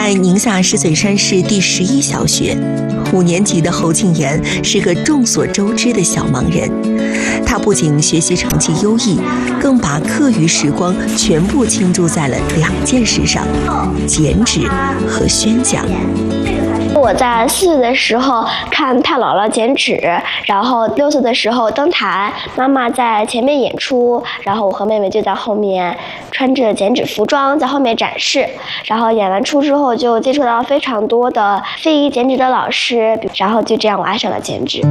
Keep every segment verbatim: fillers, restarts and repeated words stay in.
在宁夏石嘴山市第十一小学，五年级的侯庆妍是个众所周知的小盲人。他不仅学习成绩优异，更把课余时光全部倾注在了两件事上：剪纸和宣讲。 我在四岁的时候看太姥姥剪纸，然后六岁的时候登台，妈妈在前面演出，然后我和妹妹就在后面穿着剪纸服装在后面展示。然后演完出之后就接触到非常多的非遗剪纸的老师，然后就这样我爱上了剪纸。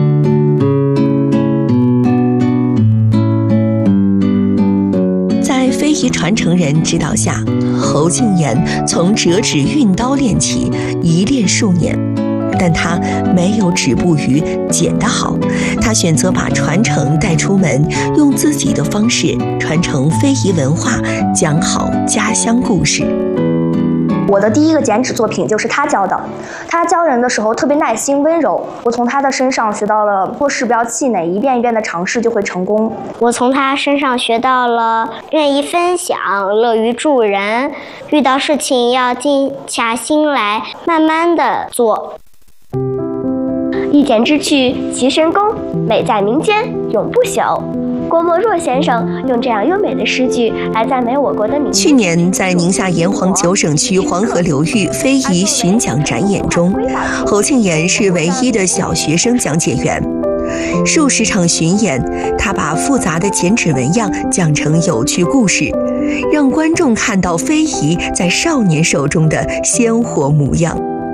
在非遗传承人指导下，侯庆妍从折纸运刀练起，一练数年。但他没有止步于剪得好，他选择把传承带出门，用自己的方式传承非遗文化，讲好家乡故事。 我的第一个剪纸作品就是他教的，他教人的时候特别耐心温柔，我从他的身上学到了做事不要气馁，一遍一遍的尝试就会成功。 我从他身上学到了愿意分享，乐于助人，遇到事情要静下心来，慢慢的做。一剪之趣其身功，美在民间永不朽。郭沫若先生用这样优美的诗句来赞美我国的民。 去年在宁夏炎黄九省区黄河流域非遗巡讲展演中，侯庆妍是唯一的小学生讲解员。数十场巡演，他把复杂的剪纸纹样讲成有趣故事，让观众看到非遗在少年手中的鲜活模样。